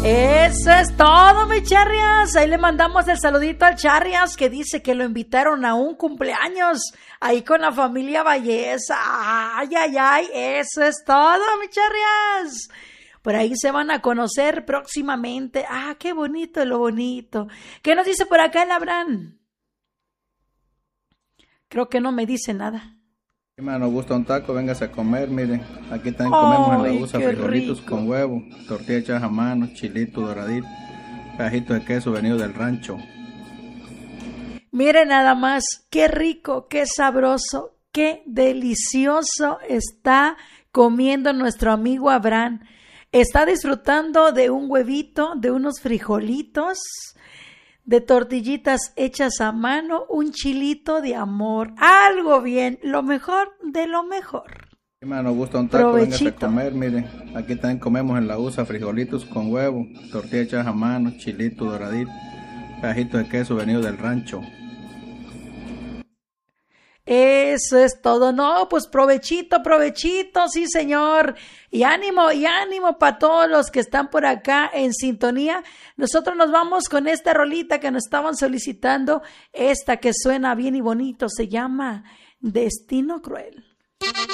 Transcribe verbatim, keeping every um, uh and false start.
Eso es todo, mi Charrias. Ahí le mandamos el saludito al Charrias, que dice que lo invitaron a un cumpleaños ahí con la familia Valleza. Ay, ay, ay, eso es todo, mi Charrias. Por ahí se van a conocer próximamente. Ah, qué bonito, lo bonito. ¿Qué nos dice por acá el Abraham? Creo que no me dice nada. Si nos gusta un taco, véngase a comer, miren. Aquí también comemos en la U S A frijolitos rico. Con huevo, tortilla hechas a mano, chilito doradito, cajito de queso venido del rancho. Miren nada más, qué rico, qué sabroso, qué delicioso está comiendo nuestro amigo Abraham. Está disfrutando de un huevito, de unos frijolitos, de tortillitas hechas a mano, un chilito de amor, algo bien, lo mejor de lo mejor. Si nos gusta un taco, véngase a comer, miren. Aquí también comemos en la U S A frijolitos con huevo, tortilla hechas a mano, chilito doradito, cajito de queso venido del rancho. Eso es todo. No, pues provechito, provechito, sí señor. Y ánimo, y ánimo para todos los que están por acá en sintonía. Nosotros nos vamos con esta rolita que nos estaban solicitando. Esta que suena bien y bonito, se llama Destino Cruel.